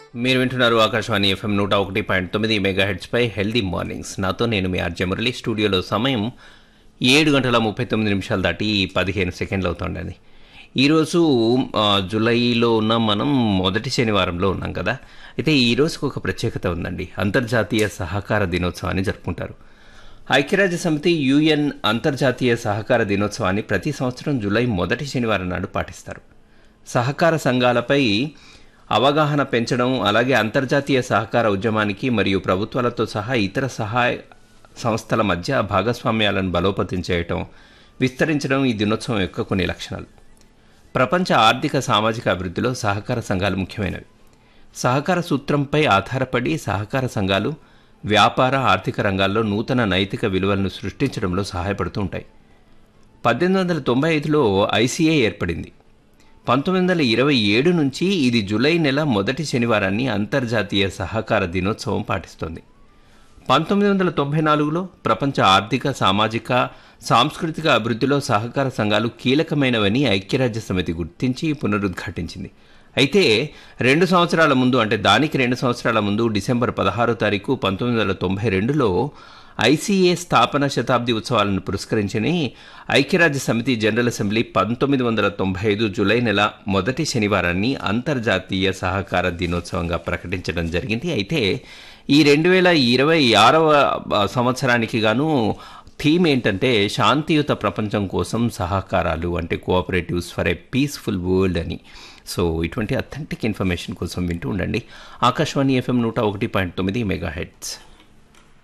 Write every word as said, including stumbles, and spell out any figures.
మీరు వింటున్నారు ఆకాశవాణి ఎఫ్ఎం నూట ఒకటి పాయింట్ తొమ్మిది మెగా హెడ్స్పై హెల్దీ మార్నింగ్స్. నాతో నేను మీ ఆర్జే మురళి. స్టూడియోలో సమయం ఏడు గంటల ముప్పై తొమ్మిది నిమిషాలు దాటి పదిహేను సెకండ్లు అవుతుండండి. ఈరోజు ఆ, జూలైలో ఉన్న మనం మొదటి శనివారంలో ఉన్నాం కదా. అయితే ఈ రోజుకు ఒక ప్రత్యేకత ఉందండి. అంతర్జాతీయ సహకార దినోత్సవాన్ని జరుపుకుంటారు. ఐక్యరాజ్య సమితి యుఎన్ అంతర్జాతీయ సహకార దినోత్సవాన్ని ప్రతి సంవత్సరం జూలై మొదటి శనివారం నాడు పాటిస్తారు. సహకార సంఘాలపై అవగాహన పెంచడం, అలాగే అంతర్జాతీయ సహకార ఉద్యమానికి మరియు ప్రభుత్వాలతో సహా ఇతర సహాయ సంస్థల మధ్య భాగస్వామ్యాలను బలోపేతం చేయటం, విస్తరించడం ఈ దినోత్సవం యొక్క కొన్ని లక్షణాలు. ప్రపంచ ఆర్థిక సామాజిక అభివృద్ధిలో సహకార సంఘాలు ముఖ్యమైనవి. సహకార సూత్రంపై ఆధారపడి సహకార సంఘాలు వ్యాపార ఆర్థిక రంగాల్లో నూతన నైతిక విలువలను సృష్టించడంలో సహాయపడుతూ ఉంటాయి. పద్దెనిమిది వందల తొంభై ఐదులో ఐసీఏ ఏర్పడింది. పంతొమ్మిది వందల ఇరవై ఏడు నుంచి ఇది జూలై నెల మొదటి శనివారాన్ని అంతర్జాతీయ సహకార దినోత్సవం పాటిస్తోంది. పంతొమ్మిది వందల తొంభై నాలుగులో ప్రపంచ ఆర్థిక సామాజిక సాంస్కృతిక అభివృద్ధిలో సహకార సంఘాలు కీలకమైనవని ఐక్యరాజ్య సమితి గుర్తించి పునరుద్ఘాటించింది. అయితే రెండు సంవత్సరాల ముందు, అంటే దానికి రెండు సంవత్సరాల ముందు డిసెంబర్ పదహారో తారీఖు పంతొమ్మిది వందల తొంభై రెండులో ఐసీఏ స్థాపన శతాబ్ది ఉత్సవాలను పురస్కరించని ఐక్యరాజ్య సమితి జనరల్ అసెంబ్లీ పంతొమ్మిది వందల తొంభై ఐదు జూలై నెల మొదటి శనివారాన్ని అంతర్జాతీయ సహకార దినోత్సవంగా ప్రకటించడం జరిగింది. అయితే ఈ రెండు వేల ఇరవై ఆరవ సంవత్సరానికి గాను థీమ్ ఏంటంటే శాంతియుత ప్రపంచం కోసం సహకారాలు, అంటే cooperatives for a peaceful world అని. సో ఇటువంటి అథెంటిక్ ఇన్ఫర్మేషన్ కోసం వింటూ ఉండండి ఆకాశవాణి ఎఫ్ఎం నూట ఒకటి పాయింట్ తొమ్మిది మెగా హెడ్స్.